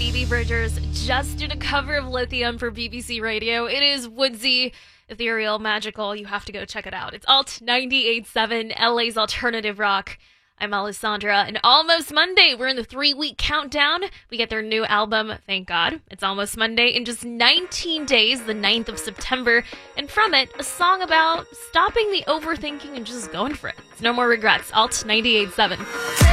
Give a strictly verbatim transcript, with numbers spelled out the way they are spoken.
Phoebe Bridgers just did a cover of Lithium for B B C Radio. It is woodsy, ethereal, magical. You have to go check it out. It's Alt ninety-eight point seven, L A's alternative rock. I'm Alessandra, and Almost Monday, we're in the three-week countdown. We get their new album, thank God. It's Almost Monday in just nineteen days, the ninth of September, and from it, a song about stopping the overthinking and just going for it. It's No More Regrets, Alt ninety-eight point seven.